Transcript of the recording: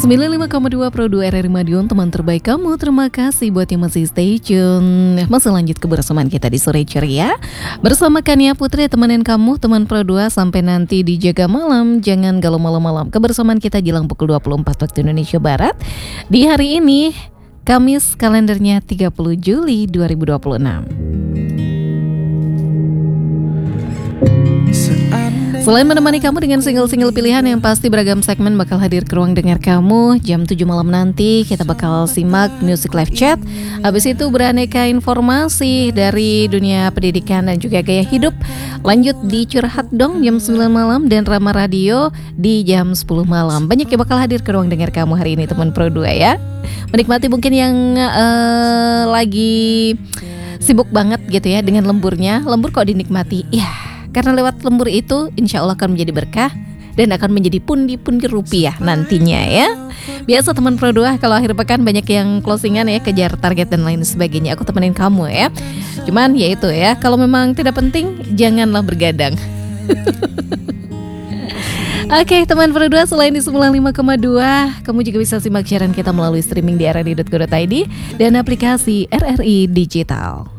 95,2 Pro 2 RRI Madiun, teman terbaik kamu. Terima kasih buat yang masih stay tune. Masih lanjut kebersamaan kita di sore ceria bersama Kania Putri, temenin kamu, teman Pro 2 sampai nanti di Jaga Malam. Jangan galau malam-malam. Kebersamaan kita jelang pukul 24 waktu Indonesia Barat di hari ini, Kamis, kalendernya 30 Juli 2026. Selain menemani kamu dengan single-single pilihan yang pasti beragam segmen bakal hadir ke ruang dengar kamu. Jam 7 malam nanti kita bakal simak Music Live Chat. Habis itu beraneka informasi dari dunia pendidikan dan juga gaya hidup. Lanjut di Curhat Dong jam 9 malam dan Rama Radio di jam 10 malam. Banyak yang bakal hadir ke ruang dengar kamu hari ini, teman Pro 2 ya. Menikmati mungkin yang lagi sibuk banget gitu ya dengan lemburnya. Lembur kok dinikmati? Ya, karena lewat lembur itu insya Allah akan menjadi berkah dan akan menjadi pundi-pundi rupiah nantinya ya. Biasa teman Pro 2 kalau akhir pekan banyak yang closingan ya, kejar target dan lain sebagainya. Aku temenin kamu ya. Cuman ya itu ya, kalau memang tidak penting janganlah bergadang. Oke, teman Pro 2, selain di 95,2, kamu juga bisa simak siaran kita melalui streaming di rri.co.id dan aplikasi RRI Digital.